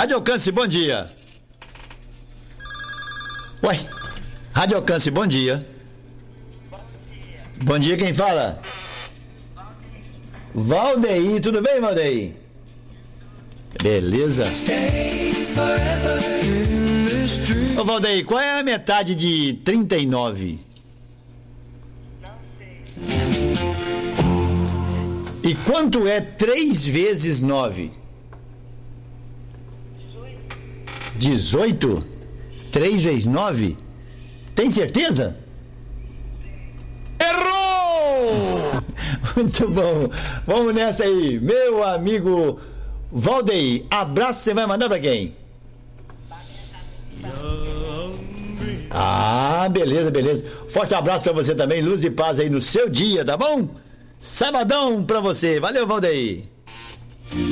Rádio Alcance, bom dia. Ué, Rádio Alcance, bom dia. Bom dia, quem fala? Valdeir, tudo bem, Valdeir? Beleza. Ô, Valdeir, qual é a metade de 39? E quanto é 3 vezes 9? 18? 3 vezes 9? Tem certeza? Errou! Muito bom. Vamos nessa aí. Meu amigo Valdeir, abraço, você vai mandar pra quem? Ah, beleza, beleza. Forte abraço pra você também, luz e paz aí no seu dia, tá bom? Sabadão pra você. Valeu, Valdeir.